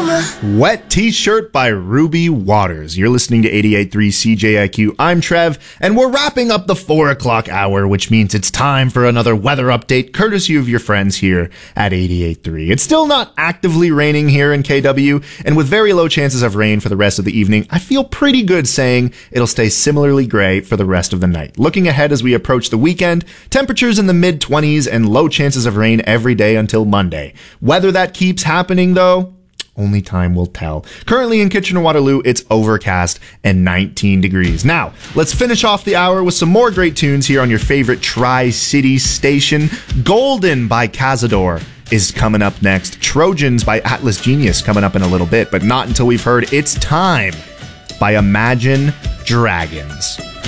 Wet T-Shirt by Ruby Waters. You're listening to 88.3 CJIQ. I'm Trev, and we're wrapping up the 4 o'clock hour, which means it's time for another weather update, courtesy of your friends here at 88.3. It's still not actively raining here in KW, and with very low chances of rain for the rest of the evening, I feel pretty good saying it'll stay similarly gray for the rest of the night. Looking ahead as we approach the weekend, temperatures in the mid-20s and low chances of rain every day until Monday. Whether that keeps happening, though, only time will tell. Currently in Kitchener-Waterloo, it's overcast and 19 degrees. Now, let's finish off the hour with some more great tunes here on your favorite Tri-City station. Golden by Cazador is coming up next. Trojans by Atlas Genius coming up in a little bit, but not until we've heard It's Time by Imagine Dragons.